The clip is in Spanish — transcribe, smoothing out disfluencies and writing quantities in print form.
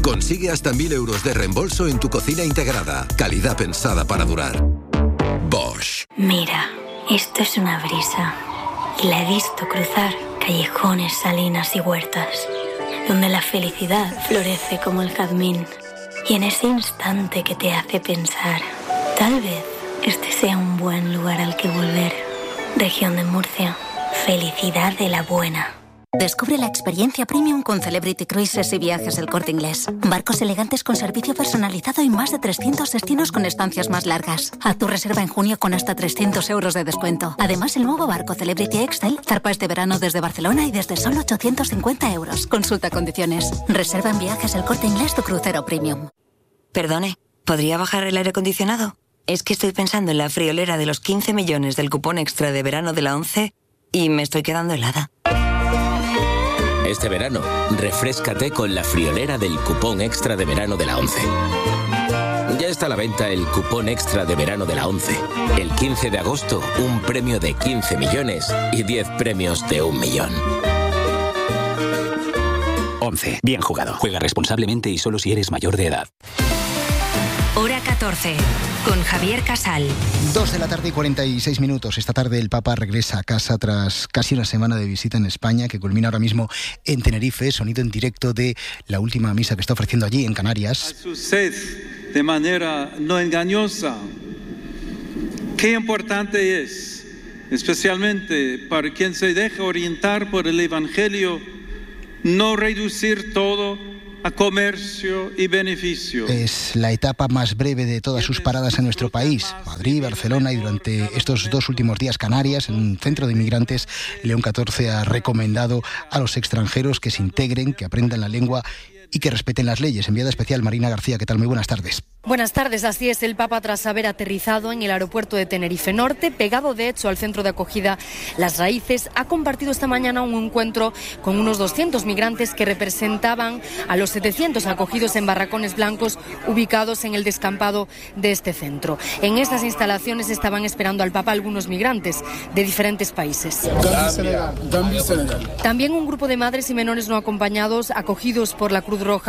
Consigue hasta 1.000 euros de reembolso en tu cocina integrada. Calidad pensada para durar. Bosch. Mira, esto es una brisa. Y la he visto cruzar callejones, salinas y huertas, donde la felicidad florece como el jazmín. Y en ese instante que te hace pensar, tal vez este sea un buen lugar al que volver. Región de Murcia. Felicidad de la buena. Descubre la experiencia premium con Celebrity Cruises y Viajes El Corte Inglés. Barcos elegantes con servicio personalizado y más de 300 destinos con estancias más largas. Haz tu reserva en junio con hasta 300 euros de descuento. Además, el nuevo barco Celebrity Excel zarpa este verano desde Barcelona y desde solo 850 euros. Consulta condiciones. Reserva en Viajes El Corte Inglés tu crucero premium. Perdone, ¿podría bajar el aire acondicionado? Es que estoy pensando en la friolera de los 15 millones del cupón extra de verano de la ONCE y me estoy quedando helada. Este verano, refréscate con la friolera del cupón extra de verano de la ONCE. Ya está a la venta el cupón extra de verano de la ONCE. El 15 de agosto, un premio de 15 millones y 10 premios de 1 millón. ONCE. Bien jugado. Juega responsablemente y solo si eres mayor de edad. Hora 14, con Javier Casal. 2:46 p.m. Esta tarde el Papa regresa a casa tras casi una semana de visita en España, que culmina ahora mismo en Tenerife. Sonido en directo de la última misa que está ofreciendo allí, en Canarias. A su sed de manera no engañosa. Qué importante es, especialmente para quien se deja orientar por el Evangelio, no reducir todo a comercio y beneficio. Es la etapa más breve de todas sus paradas en nuestro país. Madrid, Barcelona y durante estos 2 últimos días Canarias, en un centro de inmigrantes. León XIV ha recomendado a los extranjeros que se integren, que aprendan la lengua y que respeten las leyes. Enviada especial Marina García, ¿qué tal? Muy buenas tardes. Buenas tardes, así es. El Papa, tras haber aterrizado en el aeropuerto de Tenerife Norte, pegado de hecho al centro de acogida Las Raíces, ha compartido esta mañana un encuentro con unos 200 migrantes que representaban a los 700 acogidos en barracones blancos ubicados en el descampado de este centro. En estas instalaciones estaban esperando al Papa algunos migrantes de diferentes países. También un grupo de madres y menores no acompañados acogidos por la Cruz Roja